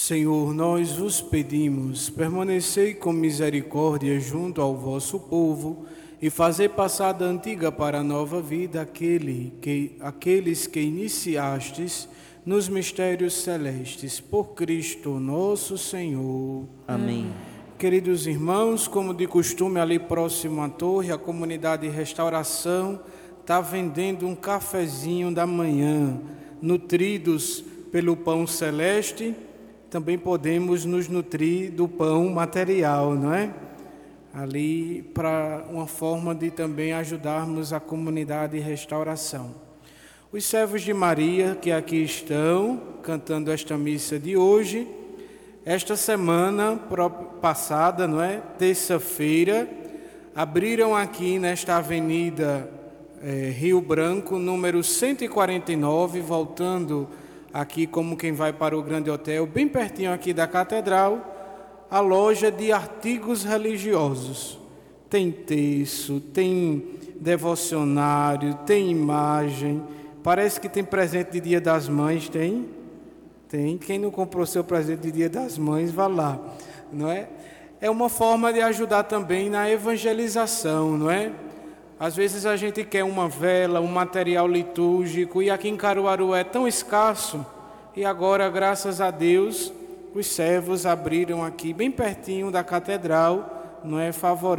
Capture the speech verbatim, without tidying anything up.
Senhor, nós vos pedimos, permanecei com misericórdia junto ao vosso povo e fazer passar da antiga para a nova vida aquele que, aqueles que iniciastes nos mistérios celestes, por Cristo nosso Senhor. Amém. Queridos irmãos, como de costume, ali próximo à torre, a comunidade de restauração está vendendo um cafezinho da manhã, nutridos pelo pão celeste. Também podemos nos nutrir do pão material, não é? Ali para uma forma de também ajudarmos a comunidade de restauração. Os servos de Maria que aqui estão cantando esta missa de hoje, esta semana passada, não é? Terça-feira, abriram aqui nesta avenida é, Rio Branco, número cento e quarenta e nove, voltando aqui como quem vai para o Grande Hotel, bem pertinho aqui da Catedral, a loja de artigos religiosos. Tem terço, tem devocionário, tem imagem, parece que tem presente de Dia das Mães, tem? Tem. Quem não comprou seu presente de Dia das Mães, vá lá, não é? É uma forma de ajudar também na evangelização, não é? Às vezes a gente quer uma vela, um material litúrgico, e aqui em Caruaru é tão escasso, e agora, graças a Deus, os servos abriram aqui, bem pertinho da catedral, não é, favorável.